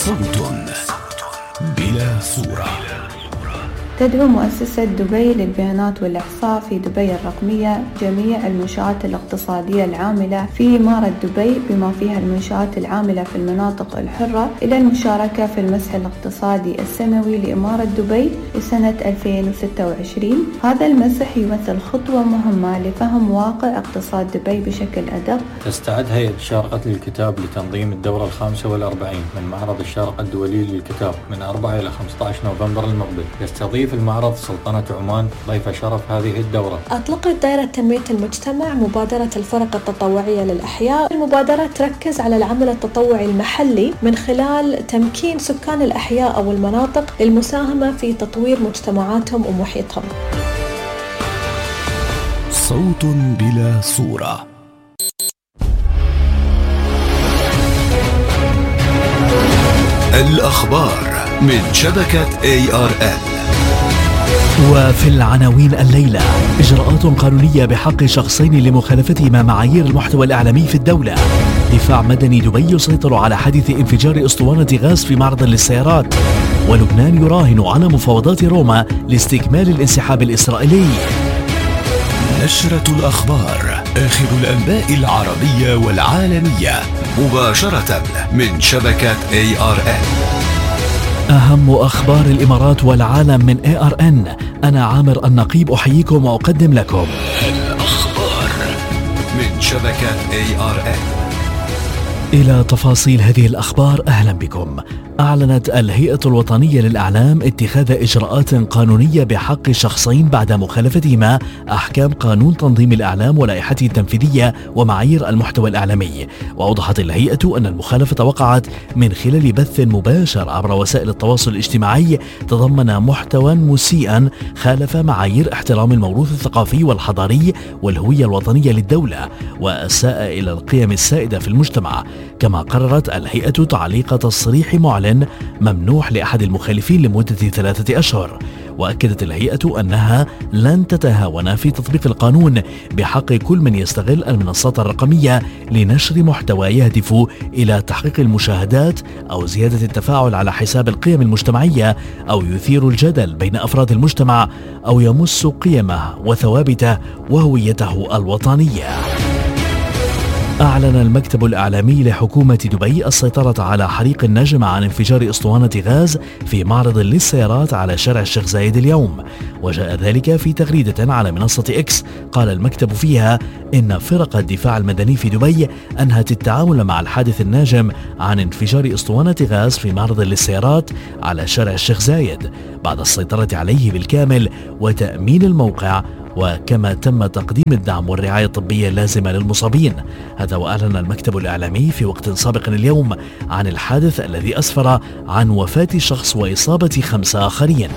صوت بلا صورة. تدعو مؤسسة دبي للبيانات والإحصاء في دبي الرقمية جميع المنشآت الاقتصادية العاملة في إمارة دبي بما فيها المنشآت العاملة في المناطق الحرة إلى المشاركة في المسح الاقتصادي السنوي لإمارة دبي لسنة 2026. هذا المسح يمثل خطوة مهمة لفهم واقع اقتصاد دبي بشكل أدق. تستعد هيئة الشارقة للكتاب لتنظيم الدورة 45 من معرض الشارقة الدولي للكتاب من 4 إلى 15 نوفمبر المقبل. يستضيف المعرض سلطنة عمان ضيف شرف هذه الدورة. أطلقت دائرة تنمية المجتمع مبادرة الفرق التطوعية للأحياء. المبادرة تركز على العمل التطوعي المحلي من خلال تمكين سكان الأحياء أو المناطق للمساهمة في تطوير مجتمعاتهم ومحيطهم. صوت بلا صورة. الأخبار من شبكة ARN. وفي العناوين الليلة: إجراءات قانونية بحق شخصين لمخالفتهما معايير المحتوى الإعلامي في الدولة. دفاع مدني دبي يسيطر على حادث انفجار أسطوانة غاز في معرض للسيارات. ولبنان يراهن على مفاوضات روما لاستكمال الانسحاب الإسرائيلي. نشرة الأخبار، آخر الأنباء العربية والعالمية مباشرة من شبكة ARN. أهم أخبار الإمارات والعالم من ARN. أنا عامر النقيب أحييكم وأقدم لكم الأخبار من شبكة ARN. إلى تفاصيل هذه الأخبار أهلا بكم. أعلنت الهيئة الوطنية للإعلام اتخاذ إجراءات قانونية بحق شخصين بعد مخالفتهما أحكام قانون تنظيم الإعلام ولائحته التنفيذية ومعايير المحتوى الإعلامي. وأوضحت الهيئة أن المخالفة وقعت من خلال بث مباشر عبر وسائل التواصل الاجتماعي تضمن محتوى مسيئا خالف معايير احترام الموروث الثقافي والحضاري والهوية الوطنية للدولة وأساء إلى القيم السائدة في المجتمع. كما قررت الهيئة تعليق تصريح معلن ممنوح لأحد المخالفين لمدة 3 أشهر. وأكدت الهيئة أنها لن تتهاون في تطبيق القانون بحق كل من يستغل المنصات الرقمية لنشر محتوى يهدف إلى تحقيق المشاهدات أو زيادة التفاعل على حساب القيم المجتمعية أو يثير الجدل بين أفراد المجتمع أو يمس قيمه وثوابته وهويته الوطنية. أعلن المكتب الإعلامي لحكومة دبي السيطرة على حريق ناجم عن انفجار أسطوانة غاز في معرض للسيارات على شارع الشيخ زايد اليوم. وجاء ذلك في تغريدة على منصة إكس قال المكتب فيها إن فرق الدفاع المدني في دبي أنهت التعامل مع الحادث الناجم عن انفجار أسطوانة غاز في معرض للسيارات على شارع الشيخ زايد بعد السيطرة عليه بالكامل وتأمين الموقع، وكما تم تقديم الدعم والرعاية الطبية اللازمة للمصابين. هذا وأعلن المكتب الإعلامي في وقت سابق اليوم عن الحادث الذي أسفر عن وفاة شخص وإصابة 5 آخرين.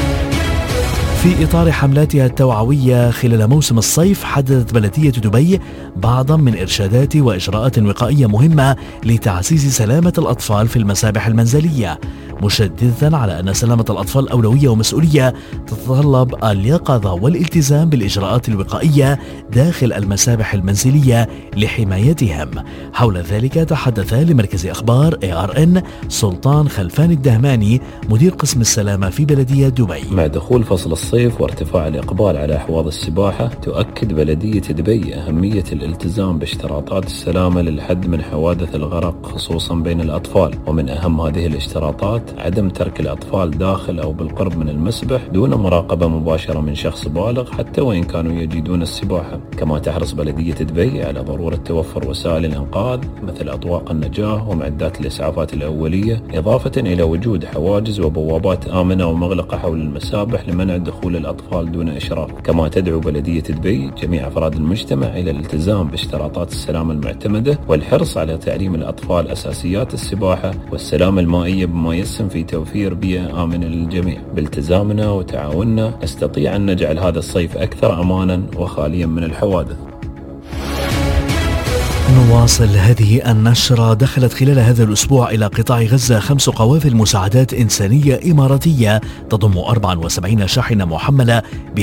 في إطار حملاتها التوعوية خلال موسم الصيف، حددت بلدية دبي بعضا من إرشادات وإجراءات وقائية مهمة لتعزيز سلامة الأطفال في المسابح المنزلية، مشددة على أن سلامة الأطفال أولوية ومسؤولية تتطلب اليقظة والالتزام بالإجراءات الوقائية داخل المسابح المنزلية لحمايتهم. حول ذلك تحدث لمركز أخبار ARN سلطان خلفان الدهماني مدير قسم السلامة في بلدية دبي. مع دخول فصل الصيف وارتفاع الإقبال على أحواض السباحة، تؤكد بلدية دبي أهمية الالتزام باشتراطات السلامة للحد من حوادث الغرق خصوصا بين الأطفال. ومن أهم هذه الاشتراطات عدم ترك الأطفال داخل أو بالقرب من المسبح دون مراقبة مباشرة من شخص بالغ حتى وإن كانوا يجيدون السباحة. كما تحرص بلدية دبي على ضرورة توفر وسائل الإنقاذ مثل أطواق النجاة ومعدات الإسعافات الأولية، إضافة إلى وجود حواجز وبوابات آمنة ومغلقة حول المسابح لمنع دخول الأطفال دون إشراف. كما تدعو بلدية دبي جميع أفراد المجتمع إلى الالتزام باشتراطات السلامة المعتمدة والحرص على تعليم الأطفال أساسيات السباحة والسلامة المائية بما يسهم في توفير بيئة آمنة للجميع. بالتزامنا وتعاوننا نستطيع أن نجعل هذا الصيف أكثر أمانا وخاليا من الحوادث. نواصل هذه النشرة. دخلت خلال هذا الأسبوع إلى قطاع غزة 5 قوافل مساعدات إنسانية إماراتية تضم 74 شاحنة محملة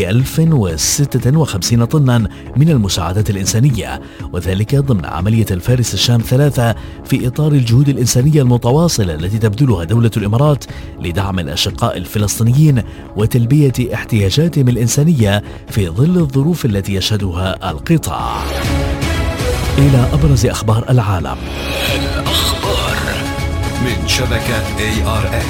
ب1056 طنا من المساعدات الإنسانية، وذلك ضمن عملية الفارس الشام 3 في إطار الجهود الإنسانية المتواصلة التي تبذلها دولة الإمارات لدعم الأشقاء الفلسطينيين وتلبية احتياجاتهم الإنسانية في ظل الظروف التي يشهدها القطاع. إلى أبرز أخبار العالم. الأخبار من شبكة ARN.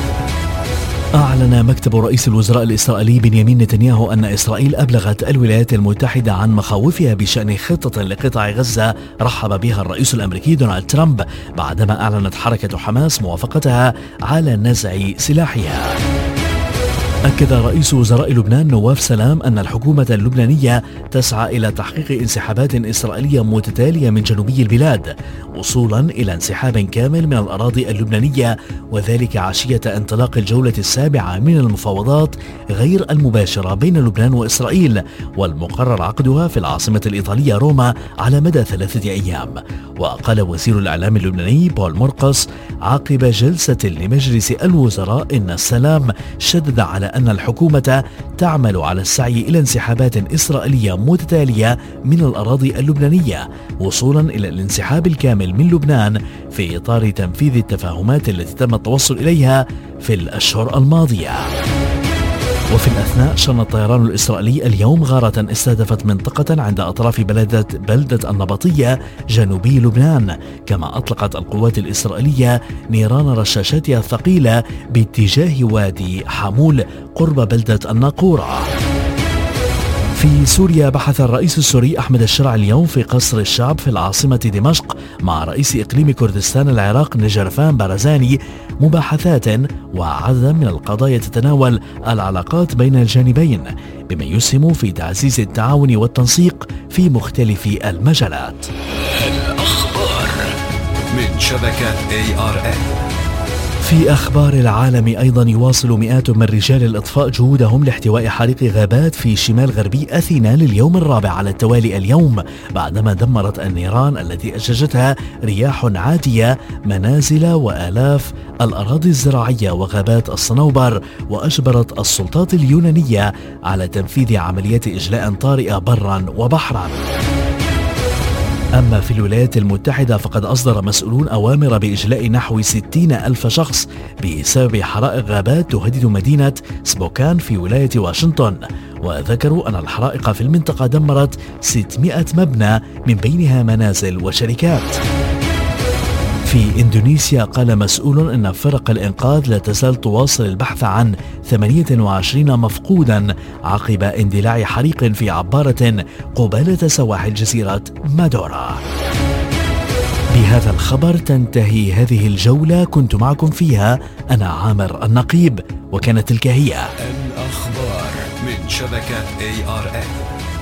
أعلن مكتب رئيس الوزراء الإسرائيلي بنيامين نتنياهو أن إسرائيل أبلغت الولايات المتحدة عن مخاوفها بشأن خطة لقطاع غزة رحب بها الرئيس الأمريكي دونالد ترامب بعدما أعلنت حركة حماس موافقتها على نزع سلاحها. أكد رئيس وزراء لبنان نواف سلام أن الحكومة اللبنانية تسعى إلى تحقيق انسحابات إسرائيلية متتالية من جنوبي البلاد وصولا إلى انسحاب كامل من الأراضي اللبنانية، وذلك عشية انطلاق الجولة السابعة من المفاوضات غير المباشرة بين لبنان وإسرائيل، والمقرر عقدها في العاصمة الإيطالية روما على مدى 3 أيام. وقال وزير الإعلام اللبناني بول مرقس عقب جلسة لمجلس الوزراء إن السلام شدد على أن الحكومة تعمل على السعي إلى انسحابات إسرائيلية متتالية من الأراضي اللبنانية وصولا إلى الانسحاب الكامل من لبنان في إطار تنفيذ التفاهمات التي تم التوصل إليها في الأشهر الماضية. وفي الأثناء شن الطيران الإسرائيلي اليوم غارة استهدفت منطقة عند أطراف بلدة النبطية جنوبي لبنان، كما أطلقت القوات الإسرائيلية نيران رشاشاتها الثقيلة باتجاه وادي حمول قرب بلدة الناقورة. في سوريا بحث الرئيس السوري أحمد الشرع اليوم في قصر الشعب في العاصمة دمشق مع رئيس إقليم كردستان العراق نجرفان بارزاني مباحثات وعددا من القضايا تتناول العلاقات بين الجانبين بما يسهم في تعزيز التعاون والتنسيق في مختلف المجالات. الأخبار من شبكة ARN. في أخبار العالم أيضا يواصل مئات من رجال الإطفاء جهودهم لاحتواء حريق غابات في شمال غربي أثينا لليوم الرابع على التوالي اليوم، بعدما دمرت النيران التي أججتها رياح عاتية منازل وآلاف الأراضي الزراعية وغابات الصنوبر، وأجبرت السلطات اليونانية على تنفيذ عمليات إجلاء طارئة برا وبحرا. أما في الولايات المتحدة فقد أصدر مسؤولون أوامر بإجلاء نحو 60,000 شخص بسبب حرائق غابات تهدد مدينة سبوكان في ولاية واشنطن، وذكروا أن الحرائق في المنطقة دمرت 600 مبنى من بينها منازل وشركات. في إندونيسيا قال مسؤول أن فرق الإنقاذ لا تزال تواصل البحث عن 28 مفقودا عقب اندلاع حريق في عبارة قبالة سواحل جزيرة مادورا. بهذا الخبر تنتهي هذه الجولة، كنت معكم فيها أنا عامر النقيب، وكانت تلك هي الأخبار من شبكة ARN.